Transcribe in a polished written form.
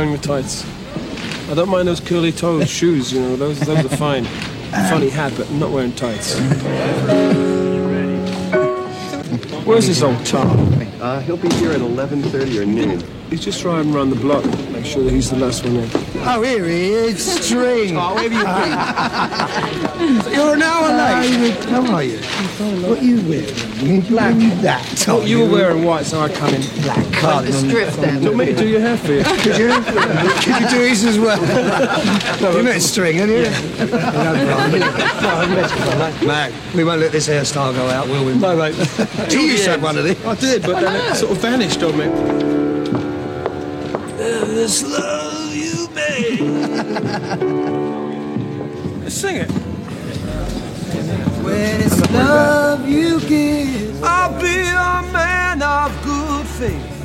wearing the tights. I don't mind those curly-toed shoes, you know, those are fine. Funny hat, but I'm not wearing tights. Where's this old tar? He'll be here at 11:30 or noon. He's just driving around the block. Make sure that he's the last one in. Oh, here he is, String. Oh, where have you been? You're an hour late. How are you? What are you wearing? Black. That. Oh, you were wearing white, so I come in black. Strip then. Do you want me to do your hair for you? Could you? Could you do his as well? You met String, haven't you? Mac, we won't let this hairstyle go out, will we? No, mate. You used to have one of these. I did, but then it sort of vanished on me. This love you made. Sing it. When it's love you give, I'll be a man of good faith.